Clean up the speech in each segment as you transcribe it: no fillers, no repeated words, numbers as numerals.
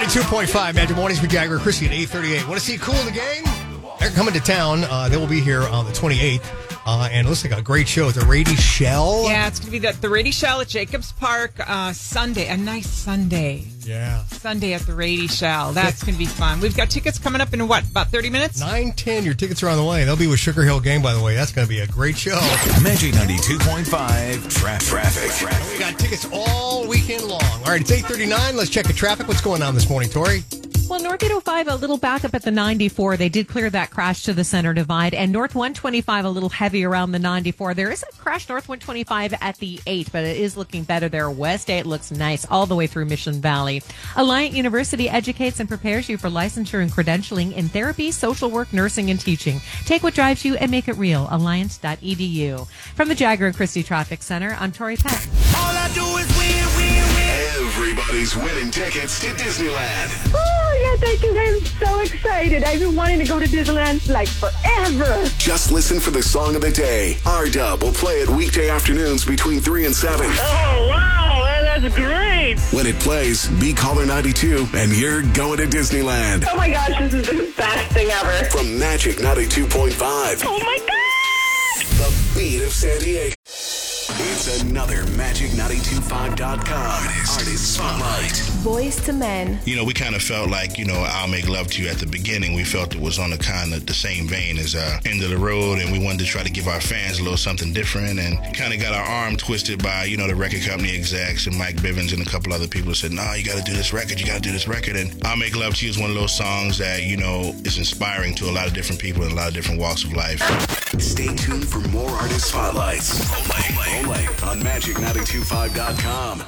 92.5 Magic Mornings with Jagger and Chrissy at 8:38. Want to see Kool and the Gang? They're coming to town. They will be here on the 28th. And it looks like a great show at the Rady Shell. Yeah, it's going to be the Rady Shell at Jacobs Park Sunday. A nice Sunday. Yeah. Sunday at the Rady Shell. That's going to be fun. We've got tickets coming up in what, about 30 minutes? 9:10. Your tickets are on the way. They'll be with Sugar Hill Gang, by the way. That's going to be a great show. Magic 92.5 Traffic. We got tickets all weekend long. All right, it's 8:39. Let's check the traffic. What's going on this morning, Tori? Well, North 805, a little backup at the 94. They did clear that crash to the center divide. And North 125, a little heavy around the 94. There is a crash North 125 at the 8, but it is looking better there. West 8 looks nice all the way through Mission Valley. Alliant University educates and prepares you for licensure and credentialing in therapy, social work, nursing, and teaching. Take what drives you and make it real. Alliance.edu. From the Jagger and Christie Traffic Center, I'm Tori Peck. All I do is win. Everybody's winning tickets to Disneyland. Oh, yes, I think I'm so excited. I've been wanting to go to Disneyland like forever. Just listen for the song of the day. R-Dub will play it weekday afternoons between 3 and 7. Oh, wow, that's great. When it plays, be caller 92 and you're going to Disneyland. Oh, my gosh, this is the best thing ever. From Magic 92.5. Oh, my gosh. The beat of San Diego. It's another Magic925.com Artist Spotlight. Boys to Men. You know, we kind of felt like, I'll Make Love to You at the beginning. We felt it was on the kind of the same vein as End of the Road, and we wanted to try to give our fans a little something different, and kind of got our arm twisted by, the record company execs and Mike Bivins and a couple other people who said, no, you got to do this record, and I'll Make Love to You is one of those songs that, is inspiring to a lot of different people in a lot of different walks of life. Stay tuned for more Artist Spotlights. Only on Magic925.com.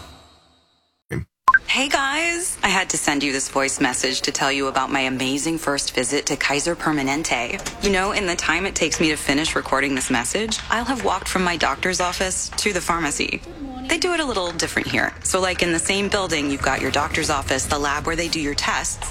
Hey guys, I had to send you this voice message to tell you about my amazing first visit to Kaiser Permanente. In the time it takes me to finish recording this message, I'll have walked from my doctor's office to the pharmacy. They do it a little different here. So like in the same building, you've got your doctor's office, the lab where they do your tests,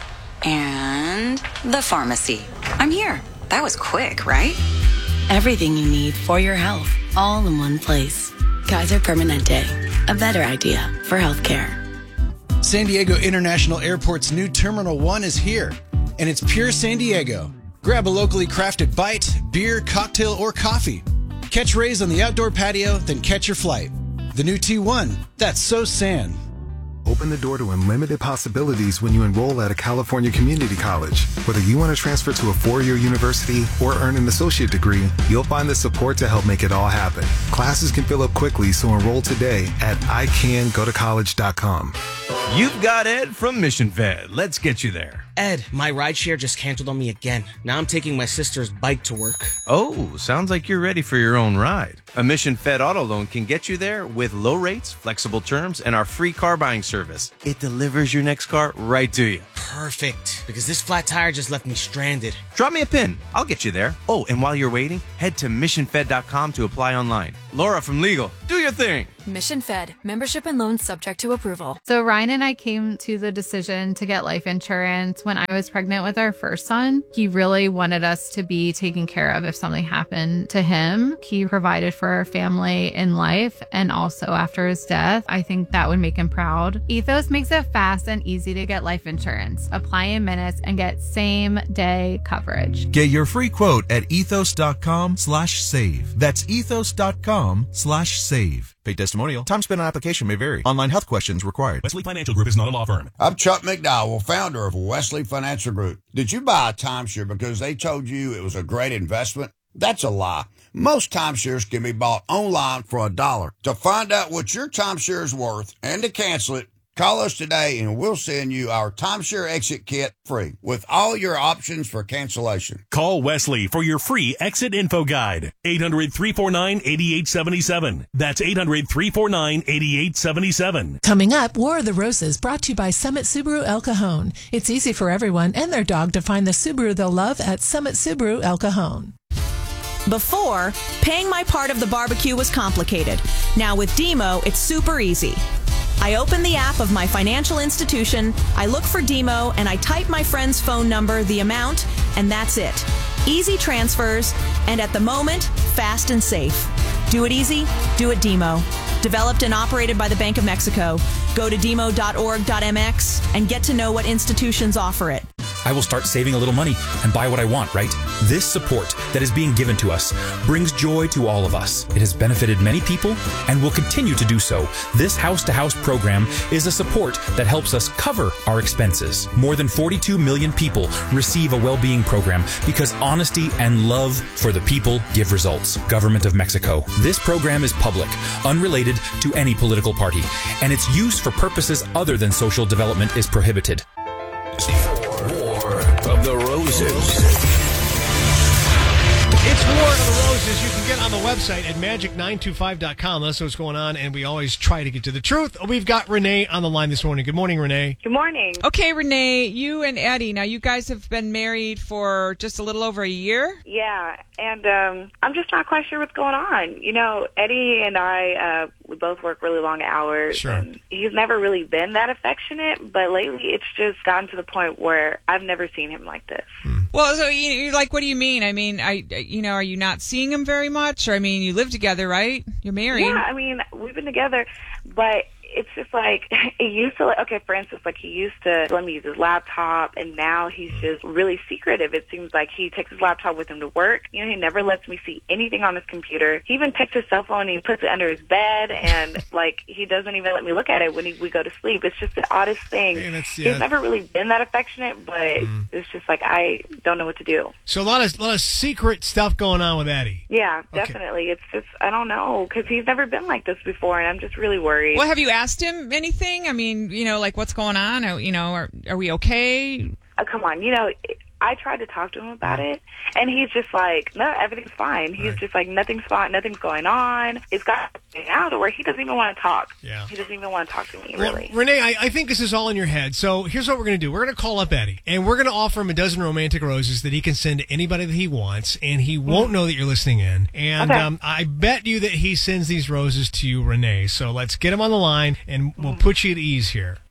and the pharmacy. I'm here. That was quick, right? Everything you need for your health, all in one place. Kaiser Permanente, a better idea for healthcare. San Diego International Airport's new Terminal 1 is here, and it's pure San Diego. Grab a locally crafted bite, beer, cocktail, or coffee. Catch rays on the outdoor patio, then catch your flight. The new T1, that's so San. Open the door to unlimited possibilities when you enroll at a California community college. Whether you want to transfer to a four-year university or earn an associate degree, you'll find the support to help make it all happen. Classes can fill up quickly, so enroll today at icangotocollege.com. You've got Ed from Mission Fed. Let's get you there. Ed, my rideshare just canceled on me again. Now I'm taking my sister's bike to work. Oh, sounds like you're ready for your own ride. A Mission Fed auto loan can get you there with low rates, flexible terms, and our free car buying service. It delivers your next car right to you. Perfect, because this flat tire just left me stranded. Drop me a pin. I'll get you there. Oh, and while you're waiting, head to missionfed.com to apply online. Laura from Legal, do your thing. Mission Fed. Membership and loans subject to approval. So Ryan and I came to the decision to get life insurance when I was pregnant with our first son. He really wanted us to be taken care of if something happened to him. He provided for our family in life and also after his death. I think that would make him proud. Ethos makes it fast and easy to get life insurance. Apply in minutes and get same day coverage. Get your free quote at ethos.com/save. That's ethos.com/save. Paid testimonial. Time spent on application may vary. Online health questions required. Wesley Financial Group is not a law firm. I'm Chuck McDowell, founder of Wesley Financial Group. Did you buy a timeshare because they told you it was a great investment? That's a lie. Most timeshares can be bought online for $1. To find out what your timeshare is worth and to cancel it, call us today and we'll send you our timeshare exit kit free with all your options for cancellation. Call Wesley for your free exit info guide. 800-349-8877. That's 800-349-8877. Coming up, War of the Roses, brought to you by Summit Subaru El Cajon. It's easy for everyone and their dog to find the Subaru they'll love at Summit Subaru El Cajon. Before, paying my part of the barbecue was complicated. Now with Demo, it's super easy. I open the app of my financial institution, I look for Demo, and I type my friend's phone number, the amount, and that's it. Easy transfers, and at the moment, fast and safe. Do it easy, do it Demo. Developed and operated by the Bank of Mexico. Go to demo.org.mx and get to know what institutions offer it. I will start saving a little money and buy what I want, right? This support that is being given to us brings joy to all of us. It has benefited many people and will continue to do so. This house-to-house program is a support that helps us cover our expenses. More than 42 million people receive a well-being program because honesty and love for the people give results. Government of Mexico. This program is public, unrelated to any political party, and its use for purposes other than social development is prohibited. War of the Roses. It's War of the Roses. You can get on the website at magic925.com. That's what's going on, and we always try to get to the truth. We've got Renee on the line this morning. Good morning, Renee. Good morning. Okay, Renee, you and Eddie, now you guys have been married for just a little over a year? Yeah, and I'm just not quite sure what's going on. You know, Eddie and I, we both work really long hours. Sure. And he's never really been that affectionate, but lately it's just gotten to the point where I've never seen him like this. Well, so you're like, what do you mean? I mean, are you not seeing him very much? Or, I mean, you live together, right? You're married. Yeah, I mean, we've been together, but it's just like, it used to, okay, for instance, like he used to let me use his laptop, and now he's just really secretive. It seems like he takes his laptop with him to work. You know, he never lets me see anything on his computer. He even takes his cell phone and he puts it under his bed, and like he doesn't even let me look at it when we go to sleep. It's just the oddest thing. He's never really been that affectionate, but it's just like I don't know what to do. So a lot of secret stuff going on with Eddie. Yeah, definitely. It's just, I don't know, because he's never been like this before, and I'm just really worried. Well, have you asked him anything? I mean, you know, like what's going on? Are we okay? Oh, come on. You know, I tried to talk to him about it, and he's just like, no, everything's fine. He's just like, nothing's fine, nothing's going on. It's got out where he doesn't even want to talk. Yeah. He doesn't even want to talk to me, Well, really. Renee, I think this is all in your head. So here's what we're going to do. We're going to call up Eddie, and we're going to offer him a dozen romantic roses that he can send to anybody that he wants, and he won't know that you're listening in. And I bet you that he sends these roses to you, Renee. So let's get him on the line, and we'll put you at ease here.